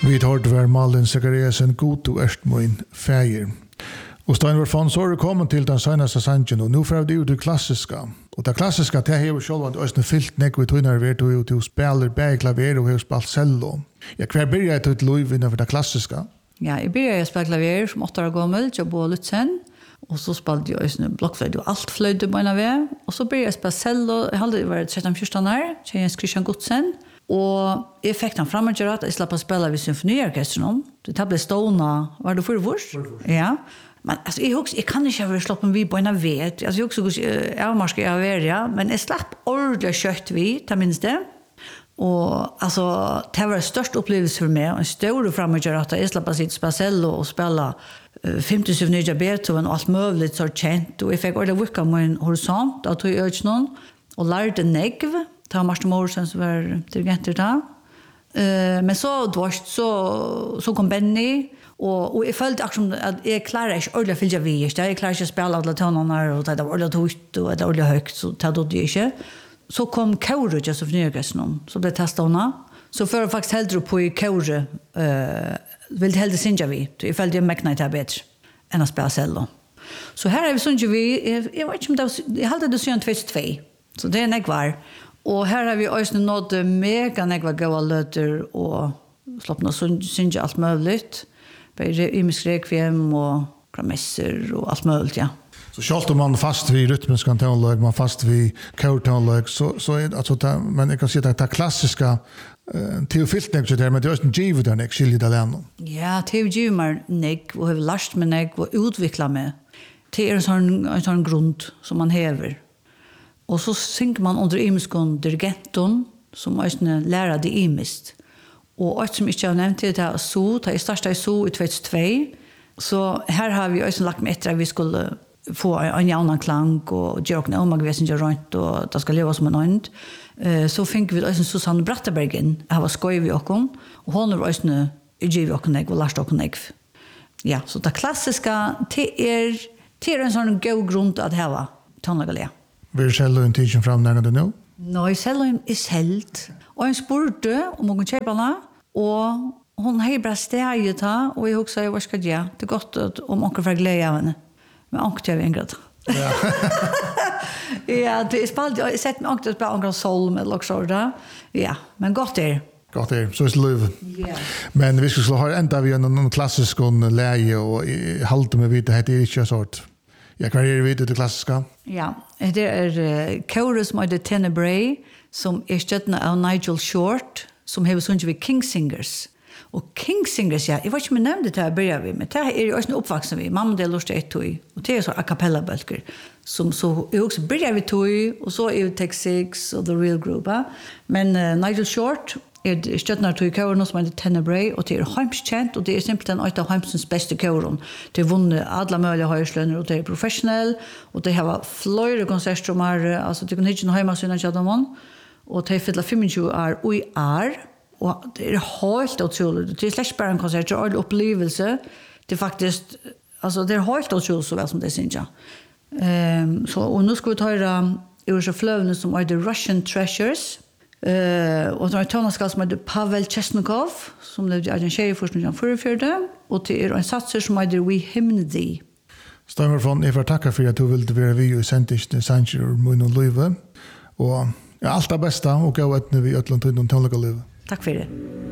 Vi tar det var Malin Zachariasen god och erstmoin fäger. Och Steinvar von så är kommet till den senaste sangen och nu får vi det klassiska. Och det klassiska det har själva ösnen fyllt nek vi tunnar vet du spelar bäg klaver och spelar cello. Jag kvar börjar att lov in för det klassiska. Ja, jag började spela klaver som 8 år gammal, jag bor Lutzen. Och så spelade jag ösnen blockflöjt och allt flöjt på en väg. Och så började jag spela cello, jag hade varit 13-14 år, tjejens Christian Godsen. Och jag fick den framgången att jag slapp spela vid symfoniorkestern. Det blev stående, var det förvårs? Ja. Men alltså, jag kan inte ha slått vid på en vet. Alltså, jag också avmarska jag är, ja. Men jag slapp ordentligt kött vid, ta minst det. Och alltså, det var en störst upplevelse för mig. En stor framgången att jag slapp sitta spela cello och spela 50 symfonier Beethoven och allt möjligt så känt. Och jag fick ordentligt vicka min horisont. Att jag gjorde någon. Och lärde negv. Det var Martin Morsen som var dirigenter där. Men så kom Benny. Och jag följde att jag klarar inte ordentligt fylja vid. Jag klarar inte att spela alla tonerna och det var ordentligt högt och det var ordentligt högt. Så det dodde jag inte. Så kom Kaure till symfoniorkestern. Så blev testarna. Så för jag faktiskt hellre på i Kaure ville hellre synja vid. Jag följde jag mäkna det här bättre än att spela cello. Så här är vi synja vid. Jag vet inte om det var... Jag hade det synja 2002. Så det är nekvar. Och här har vi också nått mega nekvar goda löter och sloppna synja allt möjligt. Imisk rekviem och gramesser och allt möjligt, ja. Så självt om man fast vid rytmisk tonläge, man fast vid körtonläge, så är alltså det, men jag kan säga att det klassiska teofilt nek så där, men det är också en givet där nek, skiljer det länge. Ja, teogiver nek, och har lärt med nek, och utvecklat med. Det är en sån grund som man häver. Och så synker man under imiskon dirigenton, som också lärer det imiskt. Och ett som inte har nämnt det är så, det är starta i så i 2002. Så här har vi också lagt med efter att vi skulle få en annan klang och göra en omagväsen runt och det ska leva som en ond. Så fick vi också Susanne Brattebergen, jag var skoj vid oss. Och hon har också givet oss och lärt oss. Ja, så det klassiska, det är en sån god grund att ha tonlägaliga. Vill cello en tidsen fram när det nu? Nej, cello är sält. Och jag spurte om hon köpa den. Och hon har bara ställt det. Och jag också, vad ska jag göra? Det är gott om hon får glädje av henne. Men hon har en grad. Ja, det är spalt. Jag har sett mig hon spela en solm eller också där. Ja, men gott är. Gott är, så är det liv. Yeah. Men vi skulle ha ända vid någon klassisk läge och halta med vid det här är inte sort. Ja, vad är det klassiska? Ja, det är Kaure som är Tenebrae, som är stöttna av Nigel Short, som har sunget vid Kingsingers. Och Kingsingers, ja, jag vet inte om jag nämnde det här börjar vi, men det här är ju också uppvuxen vid. Mamma del lust ett tog, och det är så a cappella-bölker. Som så är också börjar vi tog, och så är det Tech Six och The Real Group. Men Nigel Short är stöttna tog Kaure som är Tenebrae, och det är hemskänt, och det är simpelthen ett av hemsens bästa Kauren. Det är vunnit alla möjliga höjslöner, och det är professionell, och det har flera konsertströmmar, alltså det kan inte hemma syna tjadamon, och det är fylla 25 år och i år. Och det är helt otroligt. Det är släkt bara en konsert, det är en upplevelse. Det är faktiskt, alltså det är helt otroligt så väl som det syns. Så, och nu ska vi ta ur flövne som är The Russian Treasures. Och det är en tonskall som är Pavel Chesnikov, som levde i en tjej först 1944. Och det är en satser som är We Hymn Thee. Steinvar von, jag får tacka för att du ville vara vi och sändes till Sanger och Mun och Löve. Och allt det bästa och gå ett när vi ötland till de tonliga liv. Tack för det.